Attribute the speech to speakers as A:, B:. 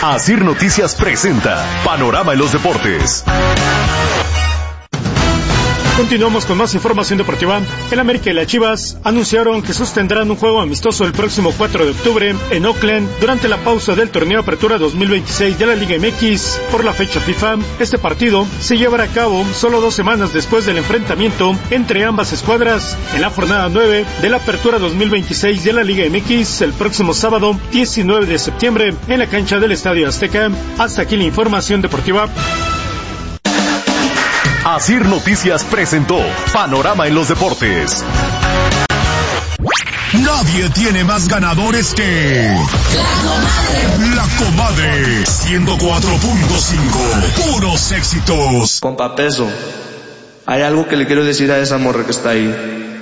A: Asir Noticias presenta Panorama en los Deportes.
B: Continuamos con más información deportiva. El América y las Chivas anunciaron que sostendrán un juego amistoso el próximo 4 de octubre en Oakland durante la pausa del torneo Apertura 2026 de la Liga MX por la fecha FIFA. Este partido se llevará a cabo solo 2 semanas después del enfrentamiento entre ambas escuadras en la jornada 9 de la Apertura 2026 de la Liga MX el próximo sábado 19 de septiembre en la cancha del Estadio Azteca. Hasta aquí la información deportiva.
A: Asir Noticias presentó Panorama en los Deportes.
C: Nadie tiene más ganadores que La Comadre 104.5. Puros éxitos.
D: Compa Peso, hay algo que le quiero decir a esa morra que está ahí.